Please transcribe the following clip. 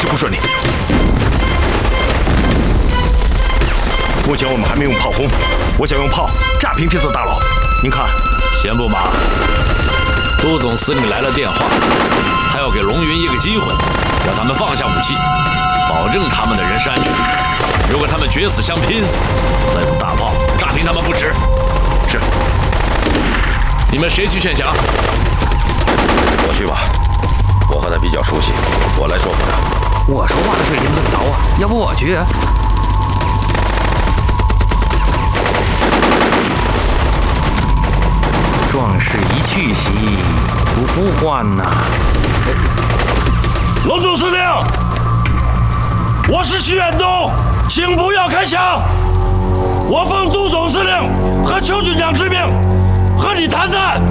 不顺利。目前我们还没用炮轰，我想用炮炸平这座大楼。您看， 先不忙。都总司令来了电话，他要给龙云一个机会，让他们放下武器，保证他们的人身安全。如果他们决死相拼，再用大炮炸平他们不迟。是。你们谁去劝降？ 我去吧，我和他比较熟悉，我来说服他。 我说话的水平怎么着啊？要不我去？壮士一去兮，不复还呐！ 龙总司令，我是徐远东，请不要开枪。我奉杜总司令和邱军长之命，和你谈谈。